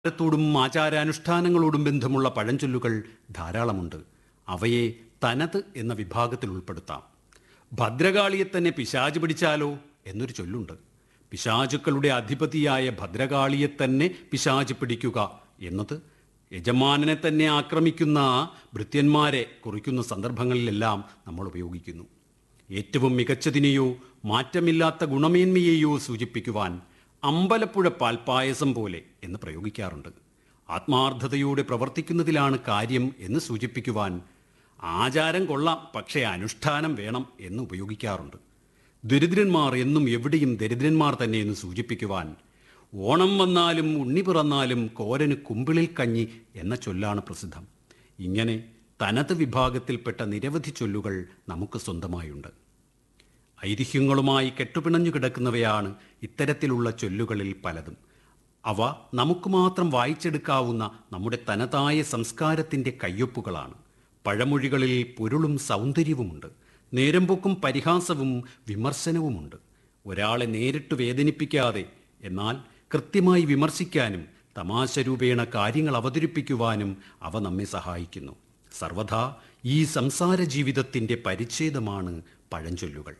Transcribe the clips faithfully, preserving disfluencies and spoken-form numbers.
ത്തോടും ആചാരാനുഷ്ഠാനങ്ങളോടും ബന്ധമുള്ള പഴഞ്ചൊല്ലുകൾ ധാരാളമുണ്ട്. അവയെ തനത് എന്ന വിഭാഗത്തിൽ ഉൾപ്പെടുത്താം. ഭദ്രകാളിയെ തന്നെ പിശാച് പിടിച്ചാലോ എന്നൊരു ചൊല്ലുണ്ട്. പിശാചുക്കളുടെ അധിപതിയായ ഭദ്രകാളിയെ തന്നെ പിശാച് പിടിക്കുക എന്നത് യജമാനനെ തന്നെ ആക്രമിക്കുന്ന ഭൃത്യന്മാരെ കുറിക്കുന്ന സന്ദർഭങ്ങളിലെല്ലാം നമ്മൾ ഉപയോഗിക്കുന്നു. ഏറ്റവും മികച്ചതിനെയോ മാറ്റമില്ലാത്ത ഗുണമേന്മയെയോ സൂചിപ്പിക്കുവാൻ അമ്പലപ്പുഴ പാൽപ്പായസം പോലെ എന്ന് പ്രയോഗിക്കാറുണ്ട്. ആത്മാർത്ഥതയോടെ പ്രവർത്തിക്കുന്നതിലാണ് കാര്യം എന്ന് സൂചിപ്പിക്കുവാൻ ആചാരം കൊള്ളാം പക്ഷേ അനുഷ്ഠാനം വേണം എന്ന് ഉപയോഗിക്കാറുണ്ട്. ദരിദ്രന്മാർ എന്നും എവിടെയും ദരിദ്രന്മാർ തന്നെ എന്ന് സൂചിപ്പിക്കുവാൻ ഓണം വന്നാലും ഉണ്ണി പിറന്നാലും കോരന് കുമ്പിളിൽ കഞ്ഞി എന്ന ചൊല്ലാണ് പ്രസിദ്ധം. ഇങ്ങനെ തനത് വിഭാഗത്തിൽപ്പെട്ട നിരവധി ചൊല്ലുകൾ നമുക്ക് സ്വന്തമായുണ്ട്. ഐതിഹ്യങ്ങളുമായി കെട്ടുപിണഞ്ഞു കിടക്കുന്നവയാണ് ഇത്തരത്തിലുള്ള ചൊല്ലുകളിൽ പലതും. അവ നമുക്ക് മാത്രം വായിച്ചെടുക്കാവുന്ന നമ്മുടെ തനതായ സംസ്കാരത്തിൻ്റെ കയ്യൊപ്പുകളാണ്. പഴമൊഴികളിൽ പൊരുളും സൗന്ദര്യവുമുണ്ട്. നേരമ്പോക്കും പരിഹാസവും വിമർശനവുമുണ്ട്. ഒരാളെ നേരിട്ട് വേദനിപ്പിക്കാതെ എന്നാൽ കൃത്യമായി വിമർശിക്കാനും തമാശ രൂപേണ കാര്യങ്ങൾ അവതരിപ്പിക്കുവാനും അവ നമ്മെ സഹായിക്കുന്നു. സർവഥാ ഈ സംസാര ജീവിതത്തിൻ്റെ പരിച്ഛേദമാണ് പഴഞ്ചൊല്ലുകൾ.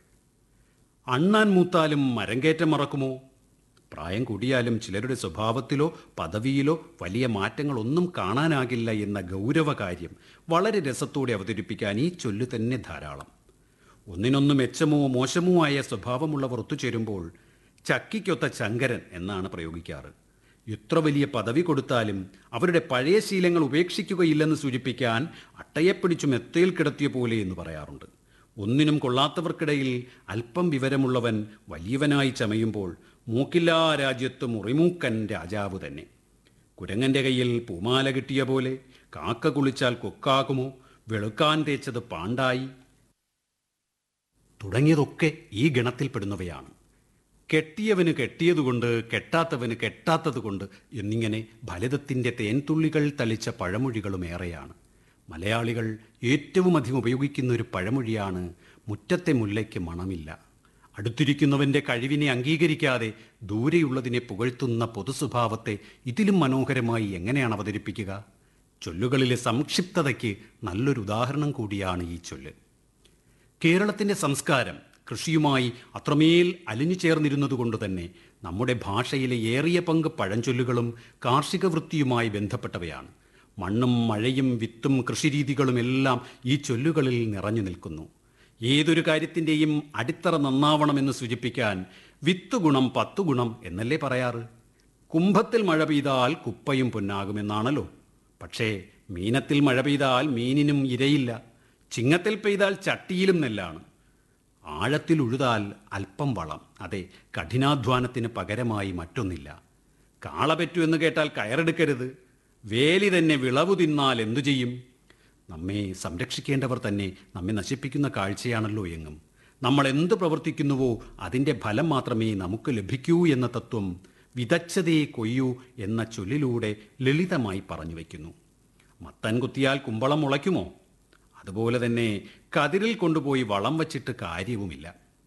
അണ്ണാൻ മൂത്താലും മരങ്കേറ്റം മറക്കുമോ? പ്രായം കൂടിയാലും ചിലരുടെ സ്വഭാവത്തിലോ പദവിയിലോ വലിയ മാറ്റങ്ങളൊന്നും കാണാനാകില്ല എന്ന ഗൗരവകാര്യം വളരെ രസത്തോടെ അവതരിപ്പിക്കാൻ ഈ ചൊല്ലു തന്നെ ധാരാളം. ഒന്നിനൊന്ന് മെച്ചമോ മോശമോ ആയ സ്വഭാവമുള്ളവർ ഒത്തുചേരുമ്പോൾ ചക്കിക്കൊത്ത ചങ്കരൻ എന്നാണ് പ്രയോഗിക്കാറ്. എത്ര വലിയ പദവി കൊടുത്താലും അവരുടെ പഴയ ശീലങ്ങൾ ഉപേക്ഷിക്കുകയില്ലെന്ന് സൂചിപ്പിക്കാൻ അട്ടയെപ്പിടിച്ചു മെത്തയിൽ കിടത്തിയ പോലെ എന്ന് പറയാറുണ്ട്. ഒന്നിനും കൊള്ളാത്തവർക്കിടയിൽ അല്പം വിവരമുള്ളവൻ വലിയവനായി ചമയുമ്പോൾ മൂക്കില്ലാ രാജ്യത്ത് മുറിമൂക്കൻ രാജാവ് തന്നെ. കുരങ്ങൻ്റെ കയ്യിൽ പൂമാല കിട്ടിയ പോലെ കാക്ക കുളിച്ചാൽ കൊക്കാകുമോ, വെളുക്കാൻ തേച്ചത് പാണ്ടായി തുടങ്ങിയതൊക്കെ ഈ ഗണത്തിൽപ്പെടുന്നവയാണ്. കെട്ടിയവന് കെട്ടിയതുകൊണ്ട് കെട്ടാത്തവന് കെട്ടാത്തതുകൊണ്ട് എന്നിങ്ങനെ ഫലിതത്തിൻ്റെ തേൻതുള്ളികൾ തളിച്ച പഴമൊഴികളും ഏറെയാണ്. മലയാളികൾ ഏറ്റവും അധികം ഉപയോഗിക്കുന്ന ഒരു പഴമൊഴിയാണ് മുറ്റത്തെ മുല്ലയ്ക്ക് മണമില്ല. അടുത്തിരിക്കുന്നവൻ്റെ കഴിവിനെ അംഗീകരിക്കാതെ ദൂരെയുള്ളതിനെ പുകഴ്ത്തുന്ന പൊതുസ്വഭാവത്തെ ഇതിലും മനോഹരമായി എങ്ങനെയാണ് അവതരിപ്പിക്കുക? ചൊല്ലുകളിലെ സംക്ഷിപ്തതയ്ക്ക് നല്ലൊരു ഉദാഹരണം കൂടിയാണ് ഈ ചൊല്ല്. കേരളത്തിൻ്റെ സംസ്കാരം കൃഷിയുമായി അത്രമേൽ അലിഞ്ഞു ചേർന്നിരുന്നതുകൊണ്ട് തന്നെ നമ്മുടെ ഭാഷയിലെ ഏറിയ പങ്ക് പഴഞ്ചൊല്ലുകളും കാർഷിക വൃത്തിയുമായി ബന്ധപ്പെട്ടവയാണ്. മണ്ണും മഴയും വിത്തും കൃഷിരീതികളും എല്ലാം ഈ ചൊല്ലുകളിൽ നിറഞ്ഞു നിൽക്കുന്നു. ഏതൊരു കാര്യത്തിൻ്റെയും അടിത്തറ നന്നാവണമെന്ന് സൂചിപ്പിക്കാൻ വിത്ത് ഗുണം പത്തു ഗുണം എന്നല്ലേ പറയാറ്? കുംഭത്തിൽ മഴ പെയ്താൽ കുപ്പയും പൊന്നാകുമെന്നാണല്ലോ. പക്ഷേ മീനത്തിൽ മഴ പെയ്താൽ മീനിനും ഇരയില്ല. ചിങ്ങത്തിൽ പെയ്താൽ ചട്ടിയിലും നെല്ലാണ്. ആഴത്തിൽ ഉഴുതാൽ അല്പം വളം. അതെ, കഠിനാധ്വാനത്തിന് പകരമായി മറ്റൊന്നില്ല. കാള പെറ്റു എന്ന് കേട്ടാൽ കയറെടുക്കരുത്. വേലി തന്നെ വിളവു തിന്നാൽ എന്തു ചെയ്യും? നമ്മെ സംരക്ഷിക്കേണ്ടവർ തന്നെ നമ്മെ നശിപ്പിക്കുന്ന കാഴ്ചയാണല്ലോ എങ്ങും. നമ്മൾ എന്ത് പ്രവർത്തിക്കുന്നുവോ അതിൻ്റെ ഫലം മാത്രമേ നമുക്ക് ലഭിക്കൂ എന്ന തത്വം വിതച്ചതയെ കൊയ്യൂ എന്ന ചൊല്ലിലൂടെ ലളിതമായി പറഞ്ഞു വയ്ക്കുന്നു. മത്തൻ കുത്തിയാൽ കുമ്പളം മുളയ്ക്കുമോ? അതുപോലെ തന്നെ കതിരിൽ കൊണ്ടുപോയി വളം വച്ചിട്ട് കാര്യവുമില്ല.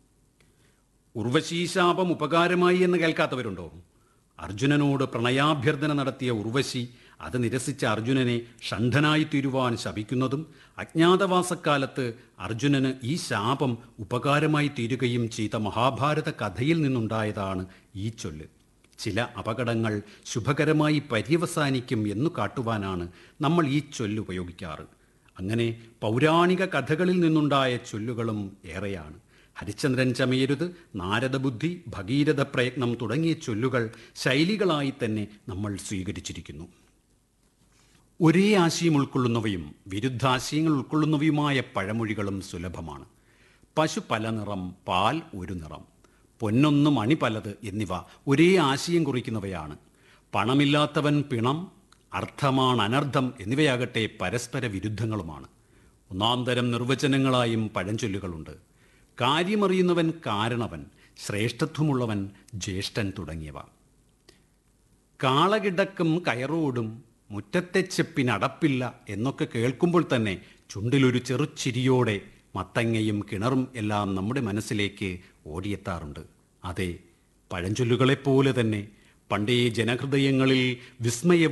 ഉർവശീശാപം ഉപകാരമായി എന്ന് കേൾക്കാത്തവരുണ്ടോ? അർജുനനോട് പ്രണയാഭ്യർത്ഥന നടത്തിയ ഉർവശി അത് നിരസിച്ച അർജുനനെ ഷണ്ഠനായി തീരുവാൻ ശപിക്കുന്നതും അജ്ഞാതവാസക്കാലത്ത് അർജുനന് ഈ ശാപം ഉപകാരമായി തീരുകയും ചെയ്ത മഹാഭാരത കഥയിൽ നിന്നുണ്ടായതാണ് ഈ ചൊല്ല്. ചില അപകടങ്ങൾ ശുഭകരമായി പര്യവസാനിക്കും എന്നു കാട്ടുവാനാണ് നമ്മൾ ഈ ചൊല്ല് ഉപയോഗിക്കാറ്. അങ്ങനെ പൗരാണിക കഥകളിൽ നിന്നുണ്ടായ ചൊല്ലുകളും ഏറെയാണ്. ഹരിശ്ചന്ദ്രൻ ചമയരുത്, നാരദബുദ്ധി, ഭഗീരഥ പ്രയത്നം തുടങ്ങിയ ചൊല്ലുകൾ ശൈലികളായി തന്നെ നമ്മൾ സ്വീകരിച്ചിരിക്കുന്നു. ഒരേ ആശയം ഉൾക്കൊള്ളുന്നവയും വിരുദ്ധാശയങ്ങൾ ഉൾക്കൊള്ളുന്നവയുമായ പഴമൊഴികളും സുലഭമാണ്. പശു പല നിറം, പാൽ ഒരു നിറം, പൊന്നൊന്ന് മണി പലത് എന്നിവ ഒരേ ആശയം കുറിക്കുന്നവയാണ്. പണമില്ലാത്തവൻ പിണം, അർത്ഥമാണ് അനർത്ഥം എന്നിവയാകട്ടെ പരസ്പര വിരുദ്ധങ്ങളുമാണ്. ഒന്നാം തരം നിർവചനങ്ങളായും പഴഞ്ചൊല്ലുകളുണ്ട്. കാര്യമറിയുന്നവൻ കാരണവൻ, ശ്രേഷ്ഠത്വമുള്ളവൻ ജ്യേഷ്ഠൻ തുടങ്ങിയവ. കാളകിടക്കും കയറോടും മുറ്റത്തെ ചെപ്പിനടപ്പില്ല എന്നൊക്കെ കേൾക്കുമ്പോൾ തന്നെ ചുണ്ടിലൊരു ചെറുച്ചിരിയോടെ മത്തങ്ങയും കിണറും എല്ലാം നമ്മുടെ മനസ്സിലേക്ക് ഓടിയെത്താറുണ്ട്. അതെ, പഴഞ്ചൊല്ലുകളെപ്പോലെ തന്നെ പണ്ടേ ജനഹൃദയങ്ങളിൽ വിസ്മയ